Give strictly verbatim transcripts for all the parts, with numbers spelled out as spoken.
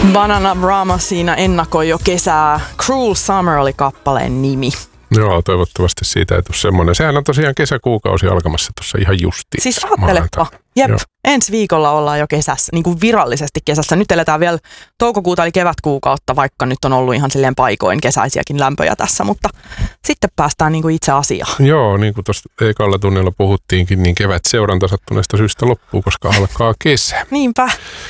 Banana Rama siinä ennakoi jo kesää. Cruel Summer oli kappaleen nimi. Joo, toivottavasti siitä ei tule semmoinen. Sehän on tosiaan kesäkuukausi alkamassa tuossa ihan justiin. Siis ajattelepa. Jep, Joo. Ensi viikolla ollaan jo kesässä, niin kuin virallisesti kesässä. Nyt eletään vielä toukokuuta eli kevätkuukautta, vaikka nyt on ollut ihan silleen paikoin kesäisiäkin lämpöjä tässä, mutta sitten päästään niin kuin itse asiaan. Joo, niin kuin tuossa ekalla tunnilla puhuttiinkin, niin kevät seuranta sattuneesta syystä loppuu, koska alkaa kesä. Niinpä.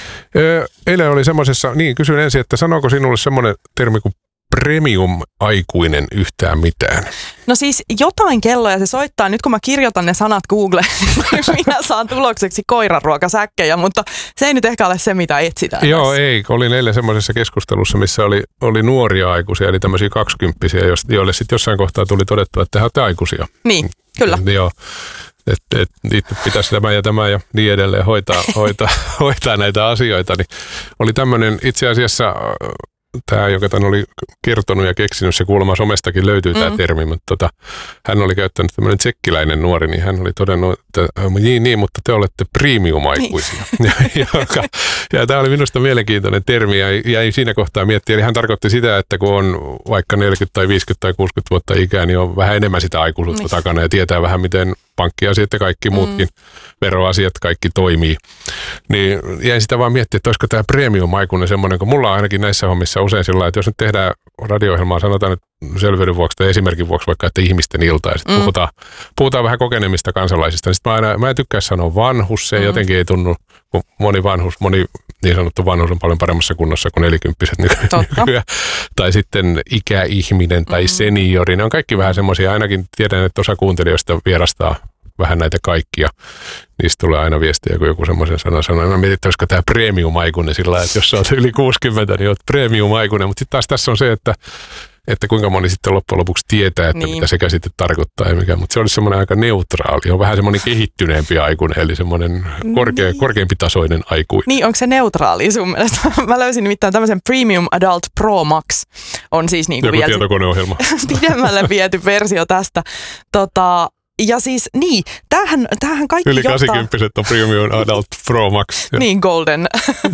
Öö, eilen oli semmoisessa, niin kysyn ensin, että sanooko sinulle semmoinen termi kuin premium-aikuinen yhtään mitään? No siis jotain kelloja se soittaa. Nyt kun mä kirjoitan ne sanat Googleen, niin minä saan tulokseksi koiranruokasäkkejä, mutta se ei nyt ehkä ole se, mitä etsitään. Joo, tässä. ei. Olin eilen semmoisessa keskustelussa, missä oli, oli nuoria aikuisia, eli tämmöisiä kaksikymppisiä, joille sitten jossain kohtaa tuli todettua, että he olette aikuisia. Niin, kyllä. Joo. Että et, itse pitäisi tämä ja tämä ja niin edelleen hoitaa, hoitaa, hoitaa näitä asioita. Niin oli tämmöinen itse asiassa... Tämä, joka tämän oli kertonut ja keksinyt, se kuulemma somestakin löytyy tämä mm. termi, mutta tota, hän oli käyttänyt tämmöinen tsekkiläinen nuori, niin hän oli todennut, että niin, niin mutta te olette premium-aikuisia. Niin. ja, joka, ja tämä oli minusta mielenkiintoinen termi ja jäi siinä kohtaa miettiä, eli hän tarkoitti sitä, että kun on vaikka neljäkymmentä tai viisikymmentä tai kuusikymmentä vuotta ikää, niin on vähän enemmän sitä aikuisuutta niin. takana ja tietää vähän, miten pankkiasiat ja kaikki muutkin mm. veroasiat, kaikki toimii. Niin jäin sitä vaan miettiä, että olisiko tämä premium-aikuinen semmoinen, kun mulla on ainakin näissä hommissa usein sillä lailla, että jos nyt tehdään radio-ohjelmaa, sanotaan nyt selvyyden vuoksi tai esimerkin vuoksi vaikka, että ihmisten ilta ja sitten mm. puhutaan, puhutaan vähän kokenemista kansalaisista, niin sitten mä, aina, mä en tykkää sanoa vanhus, se mm. jotenkin ei tunnu, kun moni vanhus, moni niin sanottu vanhus on paljon paremmassa kunnossa kuin nelikymppiset nykyään. Tai sitten ikäihminen tai mm. seniori, ne on kaikki vähän semmoisia, ainakin tiedän, että osa kuuntelijoista vierastaa vähän näitä kaikkia. Niistä tulee aina viestiä, kun joku semmoisen sanan sanoo. Mä mietin, että olisiko tämä premium-aikuinen sillä lailla, että jos sä oot yli kuusikymmentä, niin oot premium-aikuinen. Mutta sitten taas tässä on se, että, että kuinka moni sitten loppujen lopuksi tietää, että niin. mitä se käsite tarkoittaa ja mikä. Mutta se olisi semmoinen aika neutraali. On vähän semmoinen kehittyneempi aikuinen, eli semmoinen korkea, niin. korkeampi tasoinen aikuinen. Niin, onko se neutraali sun mielestä? Mä löysin nimittäin tämmöisen Premium Adult Pro Max. On siis niin kuin joku tietokoneohjelma. Pidemmälle viety versio tästä. Tota... Ja siis niin, tämähän, tämähän kaikki Yli johtaa... kahdeksankymppiset on Premium Adult Pro Max. Niin, golden.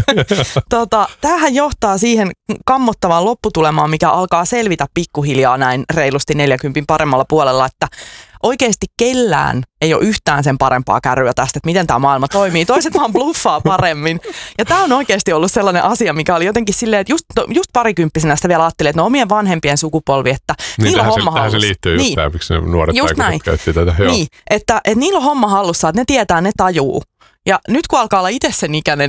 tota, tämähän johtaa siihen kammottavaan lopputulemaan, mikä alkaa selvitä pikkuhiljaa näin reilusti neljäkympin paremmalla puolella, että oikeasti kellään ei ole yhtään sen parempaa kärryä tästä, että miten tämä maailma toimii. Toiset vaan bluffaa paremmin. Ja tämä on oikeasti ollut sellainen asia, mikä oli jotenkin silleen, että just, just parikymppisenä sitä vielä ajattelin, että no omien vanhempien sukupolvi, että niin, niillä on homma se, hallussa. Tähän se liittyy just niin. tämä, miksi ne nuoret aikuiset käytti tätä. Joo. Niin, että, että niillä on homma hallussa, että ne tietää, ne tajuu. Ja nyt kun alkaa olla itse sen ikäinen,